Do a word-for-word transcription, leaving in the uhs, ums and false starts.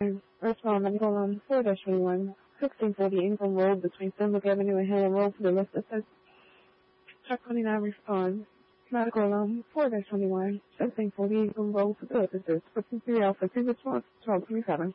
Respond, I'm going on four dash twenty-one, sixteen forty Ingram Road between Stenbrook Avenue and Helen Road for the rest of the Truck twenty-nine respond. Medical alarm four dash twenty-one, sixteen forty Ingram Road for the officers. For two three Alpha, two response, twelve twenty-seven.